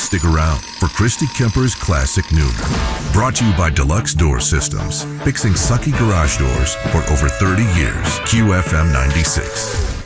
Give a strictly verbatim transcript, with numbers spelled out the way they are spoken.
Stick around for Christy Kemper's Classic Noon. Brought to you by Deluxe Door Systems, fixing sucky garage doors for over thirty years. Q F M ninety-six.